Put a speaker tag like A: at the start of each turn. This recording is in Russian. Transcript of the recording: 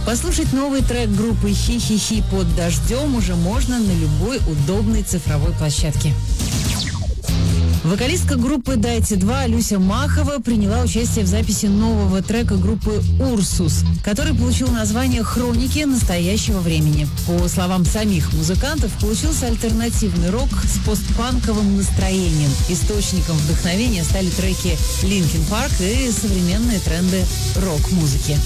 A: Послушать новый трек группы «Хи-хи-хи» под дождем уже можно на любой удобной цифровой площадке. Вокалистка группы «Дайте-2» Люся Махова приняла участие в записи нового трека группы «Урсус», который получил название «Хроники настоящего времени». По словам самих музыкантов, получился альтернативный рок с постпанковым настроением. Источником вдохновения стали треки Linkin Park и современные тренды рок-музыки.